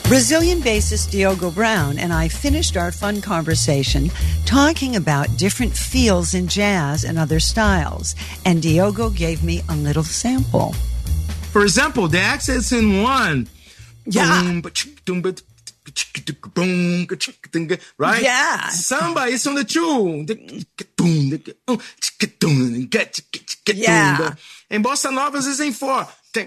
Brazilian bassist Diogo Brown and I finished our fun conversation talking about different feels in jazz and other styles, and Diogo gave me a little sample. For example, the accents in one. Yeah. Right? Yeah. Samba is on the two. Yeah. And bossa nova is in four.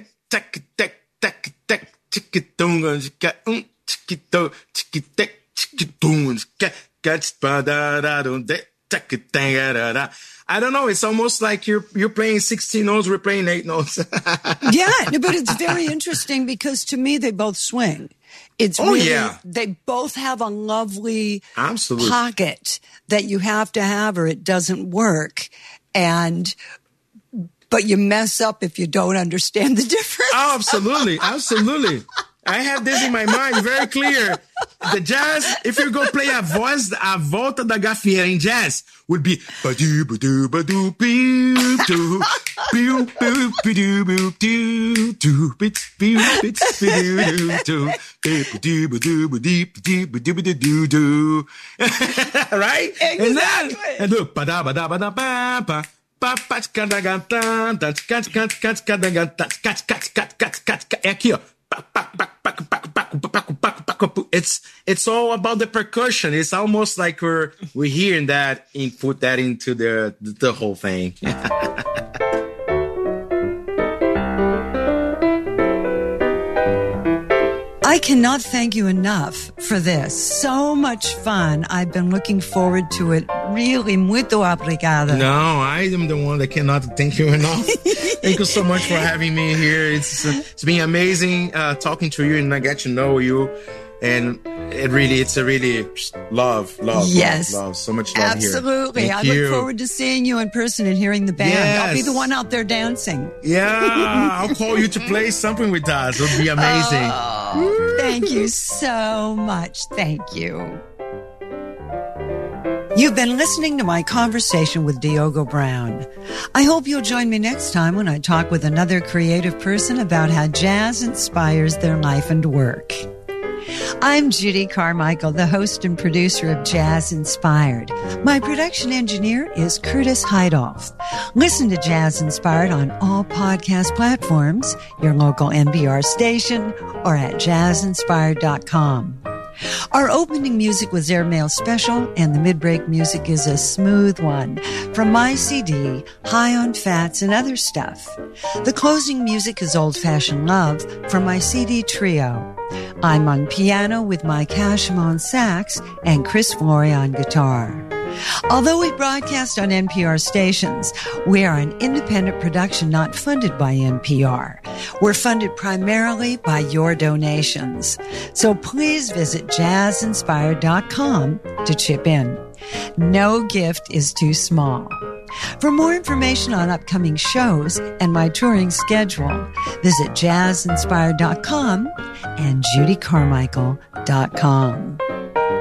I don't know. It's almost like you're playing 16 notes, we're playing 8 notes. Yeah, but it's very interesting because to me they both swing. It's they both have a lovely pocket that you have to have or it doesn't work. But you mess up if you don't understand the difference. Oh, absolutely. Absolutely. I have this in my mind very clear. The jazz, if you go play a volta da gafieira in jazz, would be right? Exactly. And look, é aqui, ó. It's all about the percussion. It's almost like we're hearing that and put that into the whole thing. I cannot thank you enough for this. So much fun. I've been looking forward to it. Really, muito obrigada. No, I am the one that cannot thank you enough. Thank you so much for having me here. It's been amazing talking to you, and I get to know you. And it's a really love. Yes. Love. So much love Absolutely. Here. I look forward to seeing you in person and hearing the band. Yes. I'll be the one out there dancing. Yeah, I'll call you to play something with us. It would be amazing. Oh, thank you so much. Thank you. You've been listening to my conversation with Diogo Brown. I hope you'll join me next time when I talk with another creative person about how jazz inspires their life and work. I'm Judy Carmichael, the host and producer of Jazz Inspired. My production engineer is Curtis Heidoff. Listen to Jazz Inspired on all podcast platforms, your local NPR station, or at jazzinspired.com. Our opening music was Airmail Special, and the mid-break music is a smooth one from my CD, High on Fats and Other Stuff. The closing music is Old Fashioned Love from my CD Trio. I'm on piano with Mike Hashem on sax and Chris Flory on guitar. Although we broadcast on NPR stations, we are an independent production not funded by NPR. We're funded primarily by your donations. So please visit jazzinspired.com to chip in. No gift is too small. For more information on upcoming shows and my touring schedule, visit jazzinspired.com and judycarmichael.com.